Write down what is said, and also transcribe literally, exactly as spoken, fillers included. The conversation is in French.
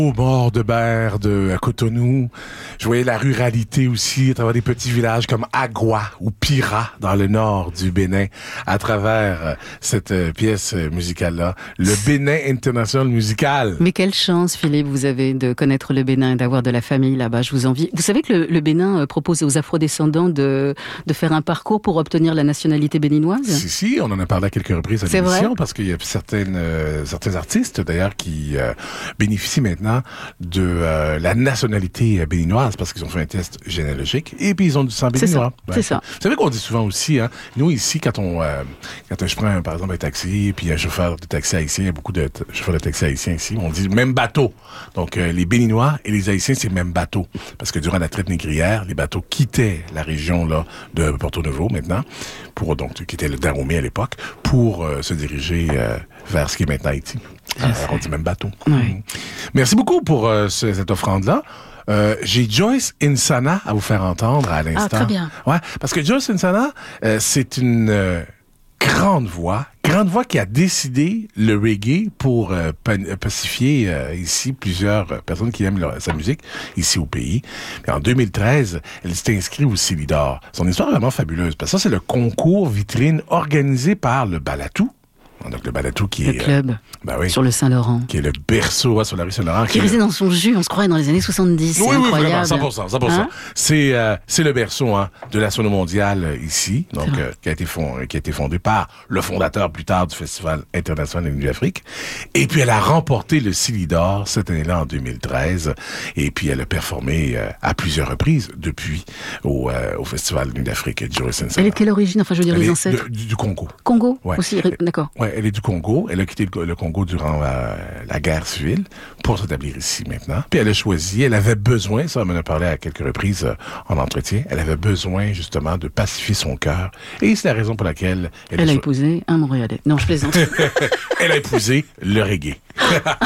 Au bord de mer de à Cotonou, je voyais la ruralité aussi à travers des petits villages comme Agua ou Pira dans le nord du Bénin à travers euh, cette euh, pièce musicale-là, le Bénin International Musical. Mais quelle chance, Philippe, vous avez de connaître le Bénin et d'avoir de la famille là-bas. Je vous envie. Vous savez que le, le Bénin propose aux afrodescendants de, de faire un parcours pour obtenir la nationalité béninoise? Si, si, on en a parlé à quelques reprises à C'est l'émission vrai? parce qu'il y a certaines, euh, certains artistes d'ailleurs qui euh, bénéficient maintenant de euh, la nationalité béninoise parce qu'ils ont fait un test généalogique et puis ils ont du sang C'est béninois. ça, c'est ça. Vous savez qu'on dit souvent aussi, hein, nous ici, quand on, euh, quand je prends par exemple un taxi puis un chauffeur de taxi haïtien, il y a beaucoup de t- chauffeurs de taxi haïtiens ici, on dit même bateau. Donc euh, les Béninois et les Haïtiens, c'est le même bateau parce que durant la traite négrière, les bateaux quittaient la région là de Porto Novo maintenant pour donc qui était le Dahomey à l'époque pour euh, se diriger euh, vers ce qui est maintenant Haïti. Alors, on dit même bateau. Oui. Mmh. Merci beaucoup pour euh, ce, cette offrande-là. Euh, j'ai Joyce Insana à vous faire entendre à l'instant. Ah, très bien. Ouais, parce que Joyce Insana, euh, c'est une euh, grande voix, grande voix qui a décidé le reggae pour euh, pa- pacifier euh, ici plusieurs euh, personnes qui aiment leur, sa musique ici au pays. Puis en deux mille treize, elle s'est inscrite au Silidor. Son histoire est vraiment fabuleuse parce que ça, c'est le concours vitrine organisé par le Balatou. Donc le Balatou qui Le est... club, euh, ben oui, sur le Saint-Laurent. qui est le berceau hein, sur la rue Saint-Laurent. Qui restait dans son jus, on se croirait dans les années soixante-dix, c'est Oui, oui, incroyable. vraiment, cent pour cent, cent pour cent. Hein? C'est euh, c'est le berceau hein, de la sono mondiale euh, ici, donc C'est euh, qui a été fond, qui a été fondé par le fondateur plus tard du Festival international de l'Afrique. Et puis elle a remporté le Silidor cette année-là en deux mille treize. Et puis elle a performé euh, à plusieurs reprises depuis au, euh, au Festival de l'Afrique. Joyce Insana. Elle est de quelle origine? Enfin, je veux dire, Elle les est ancêtres. de- du, du Congo. Congo Ouais. aussi, ré- d'accord. Ouais, elle est du Congo. Elle a quitté le, le Congo durant euh, la guerre civile pour s'établir ici maintenant. Puis elle a choisi, elle avait besoin, ça on m'en a parlé à quelques reprises euh, en entretien, elle avait besoin justement de pacifier son cœur. Et c'est la raison pour laquelle elle, Elle a cho- épousé un Montréalais. Non, je plaisante. elle a épousé le reggae.